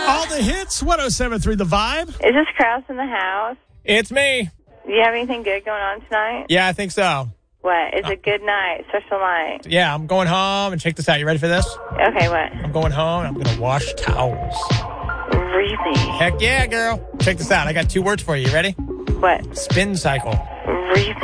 All the hits, 107.3 The Vibe. Is this Krause in the house? It's me. Do you have anything good going on tonight? Yeah, I think so. What? Is it good night? Special night? Yeah, I'm going home, and check this out. You ready for this? Okay, what? I'm going home, and I'm going to wash towels. Really? Heck yeah, girl. Check this out. I got 2 words for you. You ready? What? Spin cycle. Really?